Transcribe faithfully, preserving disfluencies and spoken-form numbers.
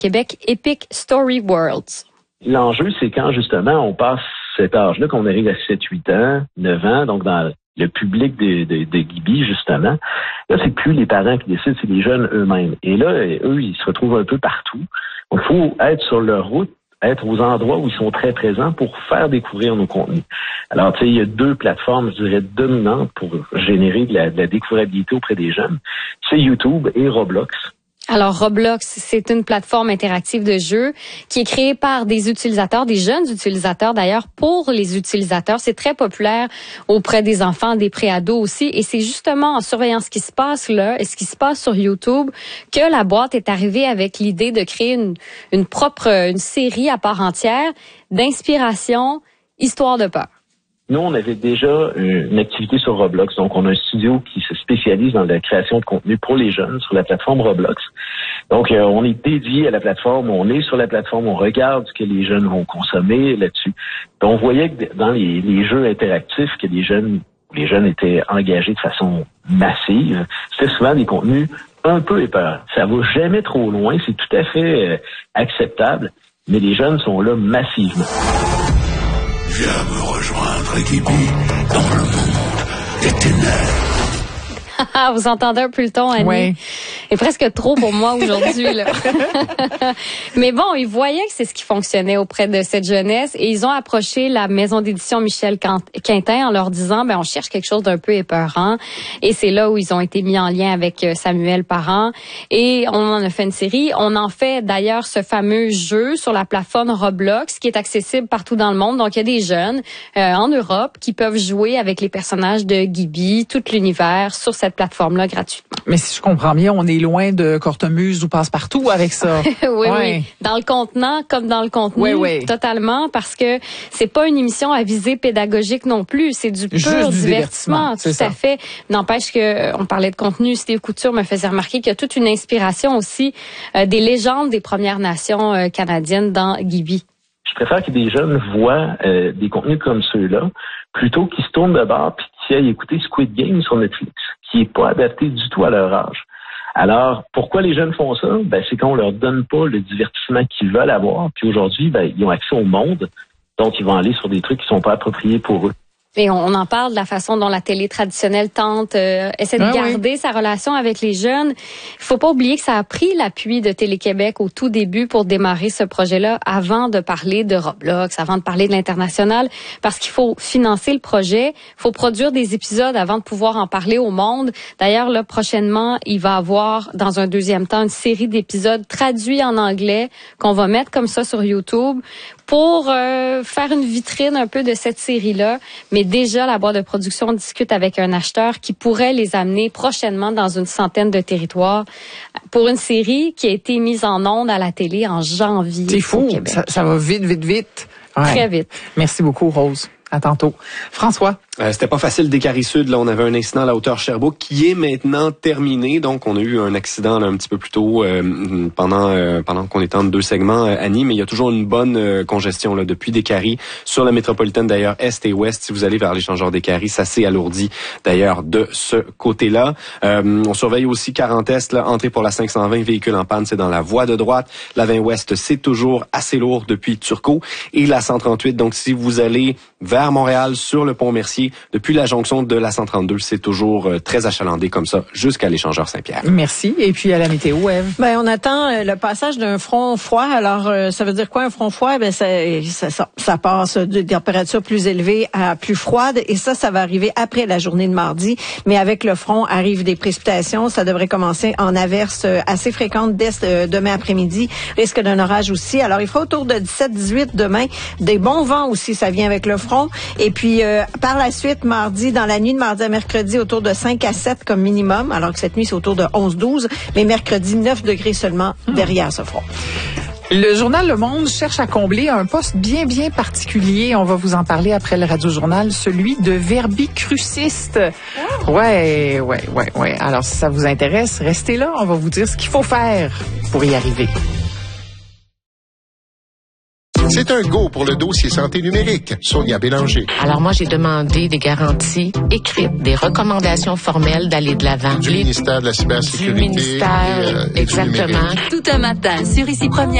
Québec Epic Story Worlds. L'enjeu, c'est quand, justement, on passe cet âge-là, qu'on arrive à sept, huit ans, neuf ans, donc dans le public de, de, de Gibi, justement. Là, c'est plus les parents qui décident, c'est les jeunes eux-mêmes. Et là, eux, ils se retrouvent un peu partout. Il faut être sur leur route, être aux endroits où ils sont très présents pour faire découvrir nos contenus. Alors, tu sais, il y a deux plateformes, je dirais, dominantes pour générer de la, de la découvrabilité auprès des jeunes. C'est YouTube et Roblox. Alors, Roblox, c'est une plateforme interactive de jeu qui est créée par des utilisateurs, des jeunes utilisateurs d'ailleurs, pour les utilisateurs. C'est très populaire auprès des enfants, des pré-ados aussi. Et c'est justement en surveillant ce qui se passe là et ce qui se passe sur YouTube que la boîte est arrivée avec l'idée de créer une, une propre une série à part entière d'inspiration, histoire de peur. Nous, on avait déjà une activité sur Roblox. Donc, on a un studio qui se spécialise dans la création de contenu pour les jeunes sur la plateforme Roblox. Donc, euh, on est dédié à la plateforme, on est sur la plateforme, on regarde ce que les jeunes vont consommer là-dessus. Puis on voyait que dans les, les jeux interactifs, que les jeunes, les jeunes étaient engagés de façon massive. C'était souvent des contenus un peu épeurants. Ça va jamais trop loin, c'est tout à fait euh, acceptable, mais les jeunes sont là massivement. Viens me rejoindre, Gibi, dans le monde des ténèbres. Vous entendez un peu le ton, Annie? Oui. C'est presque trop pour moi aujourd'hui, là. Mais bon, ils voyaient que c'est ce qui fonctionnait auprès de cette jeunesse et ils ont approché la maison d'édition Michel Quintin en leur disant, ben, on cherche quelque chose d'un peu épeurant. Et c'est là où ils ont été mis en lien avec Samuel Parent. Et on en a fait une série. On en fait d'ailleurs ce fameux jeu sur la plateforme Roblox qui est accessible partout dans le monde. Donc, il y a des jeunes euh, en Europe qui peuvent jouer avec les personnages de Gibi, tout l'univers sur cette plateforme-là gratuitement. Mais si je comprends bien, on est loin de Cortemuse ou Passe-Partout avec ça. oui, ouais. oui. Dans le contenant comme dans le contenu. Oui, oui. Totalement, parce que c'est pas une émission à visée pédagogique non plus. C'est du pur Juste du divertissement. divertissement. C'est tout ça. à fait. N'empêche que, on parlait de contenu, Steve Couture me faisait remarquer qu'il y a toute une inspiration aussi euh, des légendes des Premières Nations euh, canadiennes dans Gibi. Je préfère que des jeunes voient euh, des contenus comme ceux-là plutôt qu'ils se tournent de bord puis qu'ils aillent écouter Squid Game sur Netflix, qui n'est pas adapté du tout à leur âge. Alors, pourquoi les jeunes font ça? Ben, c'est qu'on leur donne pas le divertissement qu'ils veulent avoir. Puis aujourd'hui, ben, ils ont accès au monde, donc ils vont aller sur des trucs qui sont pas appropriés pour eux. Et on en parle de la façon dont la télé traditionnelle tente, euh, essaie de ah, garder oui. sa relation avec les jeunes. Il faut pas oublier que ça a pris l'appui de Télé-Québec au tout début pour démarrer ce projet-là avant de parler de Roblox, avant de parler de l'international, parce qu'il faut financer le projet, il faut produire des épisodes avant de pouvoir en parler au monde. D'ailleurs, là, prochainement, il va y avoir, dans un deuxième temps, une série d'épisodes traduits en anglais qu'on va mettre comme ça sur YouTube pour euh, faire une vitrine un peu de cette série-là. Mais déjà, la boîte de production discute avec un acheteur qui pourrait les amener prochainement dans une centaine de territoires pour une série qui a été mise en ondes à la télé en janvier. C'est fou, ça, ça va vite, vite, vite. Ouais. Très vite. Merci beaucoup, Rose. À tantôt. François? Euh, c'était pas facile d'Écarie Sud. Là, on avait un incident à la hauteur Sherbrooke qui est maintenant terminé. Donc, on a eu un accident là, un petit peu plus tôt euh, pendant euh, pendant qu'on était en deux segments, euh, Annie. Mais il y a toujours une bonne euh, congestion là depuis d'Écarie sur la métropolitaine d'ailleurs est et ouest. Si vous allez vers l'échangeur d'Écarie, ça s'est alourdi d'ailleurs de ce côté-là. Euh, on surveille aussi quarante Est, là, entrée pour la cinq cent vingt, véhicule en panne, c'est dans la voie de droite. La vingt Ouest, c'est toujours assez lourd depuis Turcot et la cent trente-huit. Donc, si vous allez vers Montréal sur le pont Mercier, depuis la jonction de la cent trente-deux, c'est toujours euh, très achalandé comme ça jusqu'à l'échangeur Saint-Pierre. Merci. Et puis à la météo, Ève? Ben on attend euh, le passage d'un front froid. Alors euh, ça veut dire quoi un front froid? Ben ça, ça, ça, ça passe de températures plus élevées à plus froides et ça, ça va arriver après la journée de mardi. Mais avec le front arrivent des précipitations. Ça devrait commencer en averse assez fréquente dès euh, demain après-midi. Risque d'un orage aussi. Alors il fera autour de dix-sept dix-huit demain. Des bons vents aussi, ça vient avec le front. Et puis euh, par la suite, mardi, dans la nuit de mardi à mercredi, autour de cinq à sept comme minimum, alors que cette nuit, c'est autour de onze douze, mais mercredi, neuf degrés seulement derrière ce front. Le journal Le Monde cherche à combler un poste bien, bien particulier. On va vous en parler après le Radio-Journal, celui de verbicruciste. Oh. Ouais, ouais, ouais, ouais. Alors, si ça vous intéresse, restez là. On va vous dire ce qu'il faut faire pour y arriver. C'est un go pour le dossier santé numérique. Sonia Bélanger. Alors moi, j'ai demandé des garanties écrites, des recommandations formelles d'aller de l'avant. Du Les... ministère de la cybersécurité. Du ministère, et, euh, et exactement. du Tout un matin sur Ici Première.